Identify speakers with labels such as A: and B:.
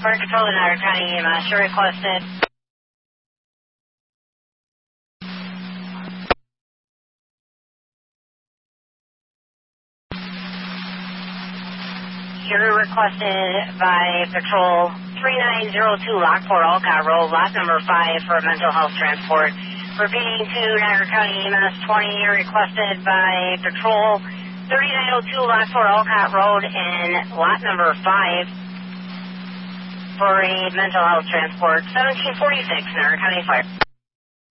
A: Fire Control to Niagara County EMS. You're requested. You're requested by Patrol 3902 Lockport Alcott Road, lot number 5 for mental health transport. Repeating to Niagara County EMS 20, you're requested by Patrol 3902 Lockport Alcott Road and lot number 5 for a mental health transport. 1746 Niagara County Fire.